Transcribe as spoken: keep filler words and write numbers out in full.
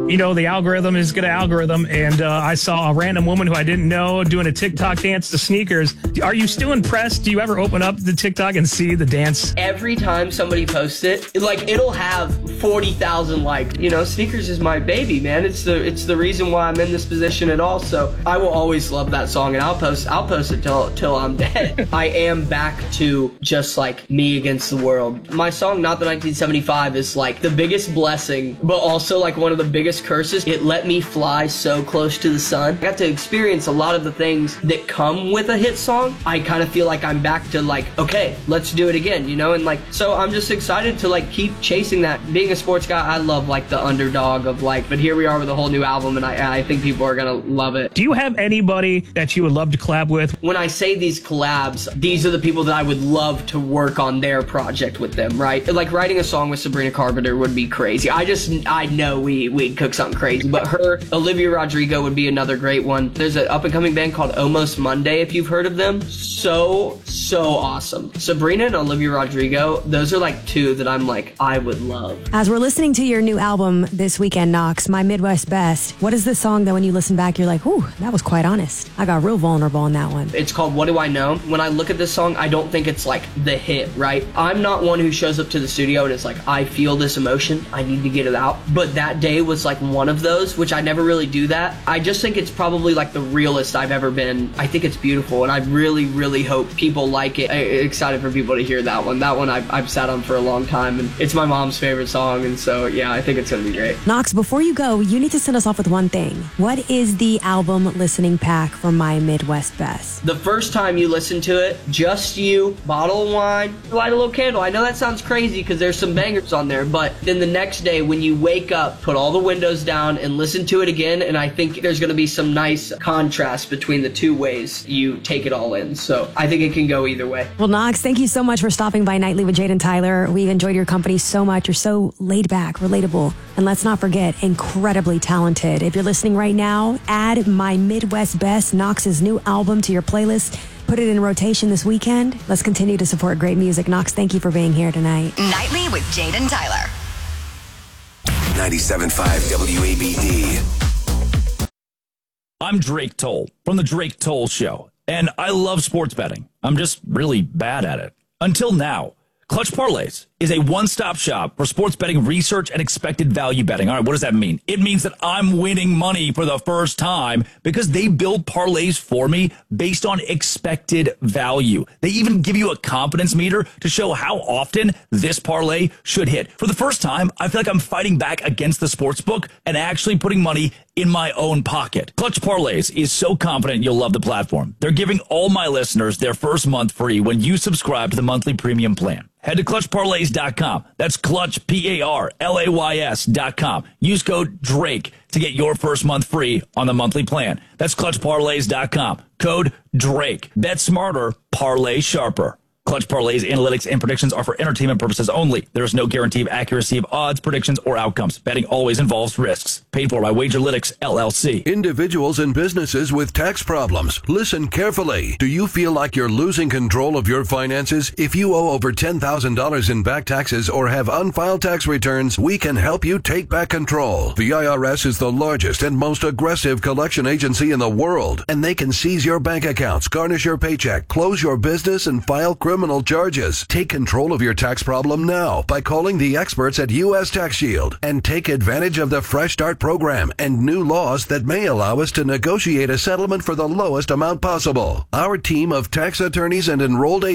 you know, the algorithm is going to algorithm, and uh, I saw a random woman who I didn't know doing a TikTok dance to sneakers. Are you still impressed? Do you ever open up the TikTok and see the dance? Every time somebody posts it, like, it'll have forty thousand likes. You know, sneakers is my baby, man. It's the it's the reason why I'm in this position at all. So I will always love that song, and I'll post I'll post it till till I'm dead. I am back to just like me against the world. My song, Not the nineteen seventy-five, is like the biggest blessing, but also like one of the biggest curses. It let me fly so close to the sun. I got to experience a lot of the things that come with a hit song. I kind of feel like I'm back to like, okay, let's do it again, you know? And like, so I'm just excited to like keep chasing that. Being a sports guy, I love like the underdog of like, but here we are with a whole new album, and I, I think people are gonna love it. Do you have anybody that you would love to collab with? When I say these collabs, these are the people that I would love to work on their project with them, right? Like writing a song with Sabrina Carpenter would be crazy. I just, I know we, we'd cook something crazy, but her, Olivia Rodrigo would be another great one. There's an up and coming band called Almost Monday, if you've heard of them. So, so awesome. Sabrina and Olivia Rodrigo, those are like two that I'm like, I would love. As we're listening to your new album this weekend, Knox, My Midwest Best, what is this song that when you listen back, you're like, ooh, that was quite honest. I got real vulnerable on that one. It's called What Do I Know? When I look at this song, I don't think it's like the hit, right? I'm not one who shows up to the studio and it's like, I feel this emotion, I need to get it out. But that day was like one of those, which I never really do that. I just think it's probably like the realest I've ever been. I think it's beautiful, and I really, really hope people like it. I'm excited for people to hear that one. That one I've, I've sat on for a long time, and it's my mom's favorite song, and so yeah, I think it's gonna be great. Knox, before you go, you need to send us off with one thing. What is the album listening pack for My Midwest Best? The first time you listen to it, just you, bottle of wine, light a little candle. I know that sounds crazy because there's some bangers on there, but then the next day when you wake up, put all the windows down and listen to it again, and I think there's going to be some nice contrast between the two ways you take it all in. So I think it can go either way. Well, Knox, thank you so much for stopping by Nightly with Jade and Tyler. We've enjoyed your company so much. You're so laid back, relatable, and let's not forget, incredibly talented. If you're listening right now, add My Midwest Best, Knox's new album, to your playlist. Put it in rotation this weekend. Let's continue to support great music. Knox, thank you for being here tonight. Nightly with Jade and Tyler. ninety-seven point five W A B D. I'm Drake Toll from The Drake Toll Show, and I love sports betting. I'm just really bad at it. Until now. Clutch Parlays is a one-stop shop for sports betting research and expected value betting. All right, what does that mean? It means that I'm winning money for the first time because they build parlays for me based on expected value. They even give you a confidence meter to show how often this parlay should hit. For the first time, I feel like I'm fighting back against the sports book and actually putting money in my own pocket. Clutch Parlays is so confident you'll love the platform. They're giving all my listeners their first month free when you subscribe to the monthly premium plan. Head to clutch parlays dot com. That's Clutch, P A R L A Y S dot com. Use code DRAKE to get your first month free on the monthly plan. That's clutch parlays dot com. Code DRAKE. Bet smarter, parlay sharper. Clutch Parlays analytics and predictions are for entertainment purposes only. There is no guarantee of accuracy of odds, predictions, or outcomes. Betting always involves risks. Paid for by Wagerlytics, L L C. Individuals and businesses with tax problems. Listen carefully. Do you feel like you're losing control of your finances? If you owe over ten thousand dollars in back taxes or have unfiled tax returns, we can help you take back control. The I R S is the largest and most aggressive collection agency in the world, and they can seize your bank accounts, garnish your paycheck, close your business, and file criminal criminal charges. Take control of your tax problem now by calling the experts at U S Tax Shield and take advantage of the Fresh Start program and new laws that may allow us to negotiate a settlement for the lowest amount possible. Our team of tax attorneys and enrolled